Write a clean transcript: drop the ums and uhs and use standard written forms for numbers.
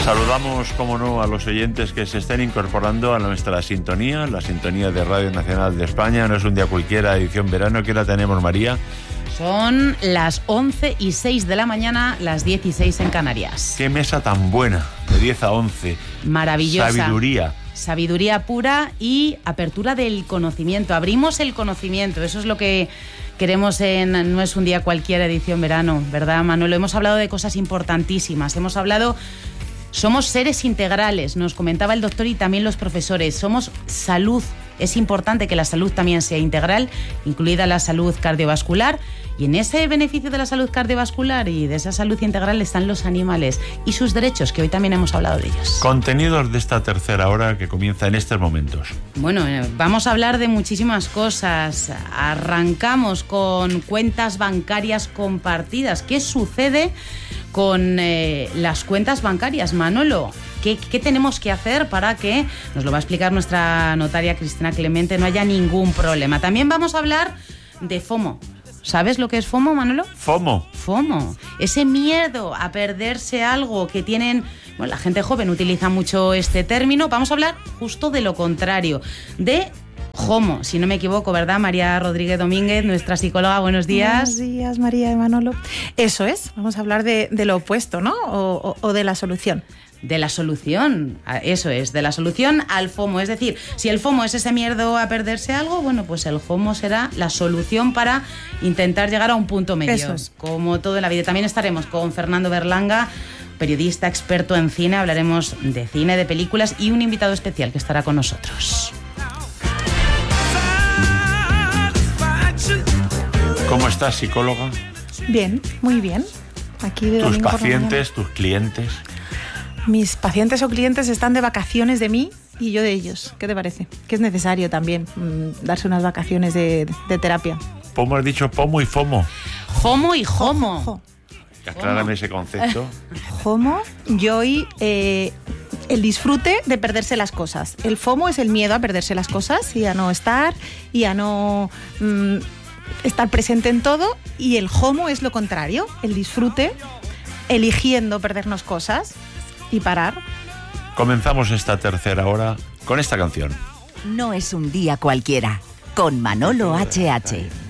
Saludamos, como no, a los oyentes que se estén incorporando a nuestra sintonía, la sintonía de Radio Nacional de España. No es un día cualquiera, edición verano. ¿Qué hora tenemos, María? Son las 11:06 de la mañana, las 10:06 en Canarias. Qué mesa tan buena, de 10 a 11. Maravillosa. Sabiduría pura y apertura del conocimiento. Abrimos el conocimiento, eso es lo que queremos en No es un día cualquiera, edición verano, ¿verdad, Manolo? Hemos hablado de cosas importantísimas, hemos hablado... Somos seres integrales, nos comentaba el doctor y también los profesores. Somos salud. Es importante que la salud también sea integral, incluida la salud cardiovascular. Y en ese beneficio de la salud cardiovascular y de esa salud integral están los animales y sus derechos, que hoy también hemos hablado de ellos. Contenidos de esta tercera hora que comienza en estos momentos. Bueno, vamos a hablar de muchísimas cosas. Arrancamos con cuentas bancarias compartidas. ¿Qué sucede con las cuentas bancarias, Manolo? ¿Qué tenemos que hacer para que, nos lo va a explicar nuestra notaria Cristina Clemente, no haya ningún problema? También vamos a hablar de FOMO. ¿Sabes lo que es FOMO, Manolo? FOMO. Ese miedo a perderse algo que tienen... Bueno, la gente joven utiliza mucho este término. Vamos a hablar justo de lo contrario, de JOMO, si no me equivoco, ¿verdad? María Rodríguez Domínguez, nuestra psicóloga, buenos días. Buenos días, María y Manolo. Eso es, vamos a hablar de lo opuesto, ¿no? O de la solución. De la solución, eso es, de la solución al FOMO. Es decir, si el FOMO es ese miedo a perderse algo, bueno, pues el JOMO será la solución para intentar llegar a un punto medio. Eso es. Como todo en la vida. También estaremos con Fernando Berlanga, periodista experto en cine. Hablaremos de cine, de películas y un invitado especial que estará con nosotros. ¿Cómo estás, psicóloga? Bien, muy bien. Aquí de ¿Tus pacientes, tus clientes? Mis pacientes o clientes están de vacaciones de mí y yo de ellos. ¿Qué te parece? Que es necesario también darse unas vacaciones de terapia. ¿Cómo has dicho pomo y FOMO? FOMO y JOMO. Aclárame ese concepto. JOMO, yo y el disfrute de perderse las cosas. El FOMO es el miedo a perderse las cosas y a no estar y a no estar presente en todo. Y el JOMO es lo contrario, el disfrute, eligiendo perdernos cosas y parar. Comenzamos esta tercera hora con esta canción. No es un día cualquiera, con Manolo HH.